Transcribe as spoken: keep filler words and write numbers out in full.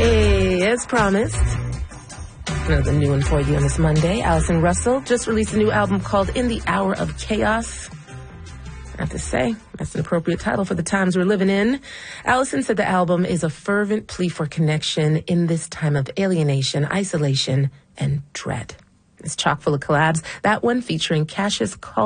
Hey, as promised, another new one for you on this Monday. Allison Russell just released a new album called In the Hour of Chaos. I have to say, that's an appropriate title for the times we're living in. Allison said the album is a fervent plea for connection in this time of alienation, isolation, and dread. It's chock full of collabs. That one featuring Cassius Cole.